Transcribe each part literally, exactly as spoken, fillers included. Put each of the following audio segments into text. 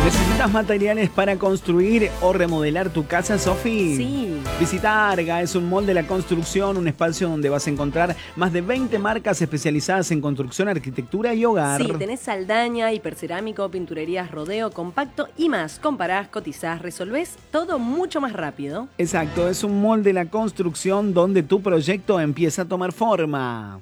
¿Necesitas materiales para construir o remodelar tu casa, Sofi? Sí. Visita Arga, es un mall de la construcción, un espacio donde vas a encontrar más de veinte marcas especializadas en construcción, arquitectura y hogar. Sí, tenés Saldaña, hipercerámico, pinturerías, rodeo, compacto y más. Comparás, cotizás, resolvés todo mucho más rápido. Exacto, es un mall de la construcción donde tu proyecto empieza a tomar forma.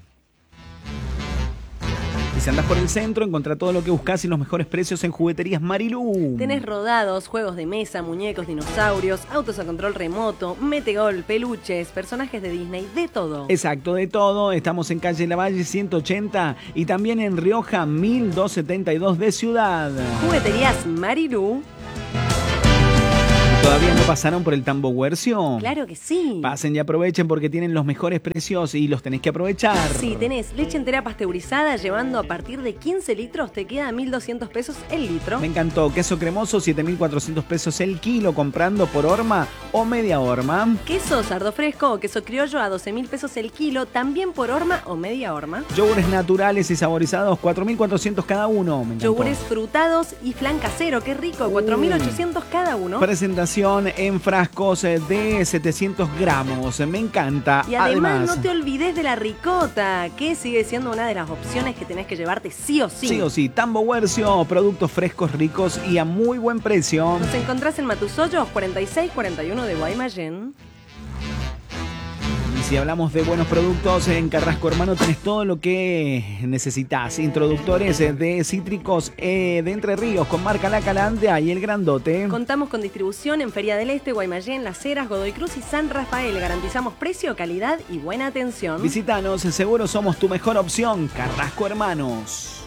Si andas por el centro, encontrá todo lo que buscas y los mejores precios en Jugueterías Marilú. Tenés rodados, juegos de mesa, muñecos, dinosaurios, autos a control remoto, metegol, peluches, personajes de Disney, de todo. Exacto, de todo. Estamos en calle Lavalle ciento ochenta y también en Rioja mil doscientos setenta y dos de Ciudad. Jugueterías Marilú. ¿Todavía no pasaron por el Tamboguercio? Claro que sí. Pasen y aprovechen porque tienen los mejores precios y los tenés que aprovechar. Sí, tenés leche entera pasteurizada llevando a partir de quince litros, te queda mil doscientos pesos el litro. Me encantó. Queso cremoso, siete mil cuatrocientos pesos el kilo, comprando por horma o media horma. Queso sardo fresco o queso criollo a doce mil pesos el kilo, también por horma o media horma. Yogures naturales y saborizados, cuatro mil cuatrocientos cada uno. Me encantó. Yogures frutados y flan casero, qué rico, cuatro mil ochocientos cada uno. Presentación en frascos de setecientos gramos. Me encanta. Y además, además, no te olvides de la ricota, que sigue siendo una de las opciones que tenés que llevarte sí o sí. Sí o sí. Tamboguercio, productos frescos, ricos y a muy buen precio. Nos encontrás en Matusollos cuarenta y seis cuarenta y uno de Guaymallén. Si hablamos de buenos productos, en Carrasco Hermano tenés todo lo que necesitas. Introductores de cítricos eh, de Entre Ríos con marca La Calandria y el Grandote. Contamos con distribución en Feria del Este, Guaymallén, Las Heras, Godoy Cruz y San Rafael. Garantizamos precio, calidad y buena atención. Visítanos, seguro somos tu mejor opción. Carrasco Hermanos.